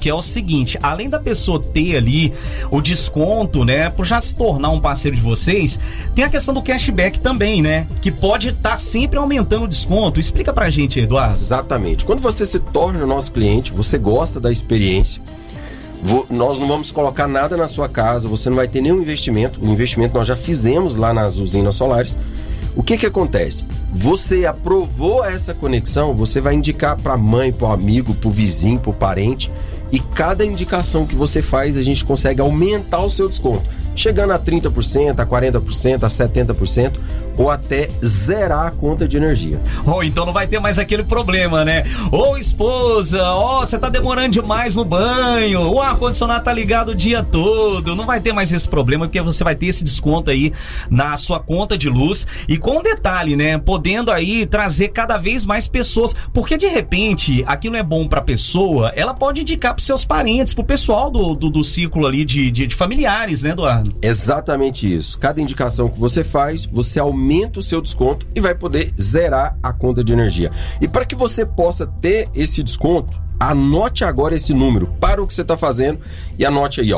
que é o seguinte: além da pessoa ter ali o desconto, né, por já se tornar um parceiro de vocês, tem a questão do cashback também, né, que pode estar sempre aumentando o desconto. Explica pra gente, Eduardo. Exatamente. Quando você se torna nosso cliente, você gosta da experiência, nós não vamos colocar nada na sua casa, você não vai ter nenhum investimento. O investimento nós já fizemos lá nas usinas solares. O que acontece? Você aprovou essa conexão, você vai indicar para a mãe, para o amigo, para o vizinho, para o parente, e cada indicação que você faz, a gente consegue aumentar o seu desconto, chegando a 30%, a 40%, a 70%, ou até zerar a conta de energia. Então não vai ter mais aquele problema, né? Esposa, você tá demorando demais no banho, o ar-condicionado tá ligado o dia todo. Não vai ter mais esse problema, porque você vai ter esse desconto aí na sua conta de luz. E com um detalhe, né? Podendo aí trazer cada vez mais pessoas, porque de repente aquilo é bom pra pessoa, ela pode indicar pros seus parentes, pro pessoal do ciclo ali de familiares, né, Eduardo? Exatamente isso. Cada indicação que você faz, você aumenta o seu desconto e vai poder zerar a conta de energia. E para que você possa ter esse desconto, anote agora esse número para o que você está fazendo e anote aí,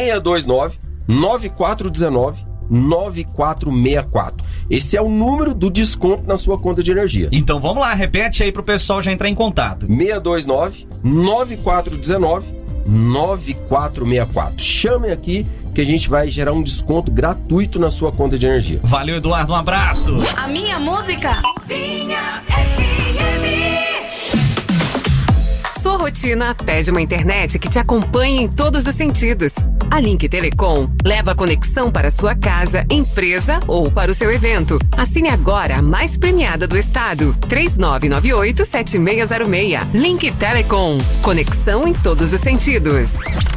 629-9419-9464. Esse é o número do desconto na sua conta de energia. Então vamos lá, repete aí pro pessoal já entrar em contato. 629-9419-9464. Chame aqui que a gente vai gerar um desconto gratuito na sua conta de energia. Valeu, Eduardo, um abraço. A minha música Vinha FM. Sua rotina pede uma internet que te acompanhe em todos os sentidos. A Link Telecom leva a conexão para sua casa, empresa ou para o seu evento. Assine agora a mais premiada do estado. 3998-7606. Link Telecom. Conexão em todos os sentidos.